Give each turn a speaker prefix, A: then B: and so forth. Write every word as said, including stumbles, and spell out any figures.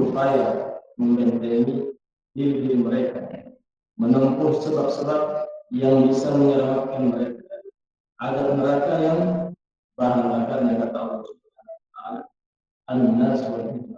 A: berupaya membentengi diri-diri mereka, menempuh sebab-sebab yang bisa menyelamatkan mereka agar neraka yang bahan bakarnya kata Allah Subhanahu wa taala an-nas wal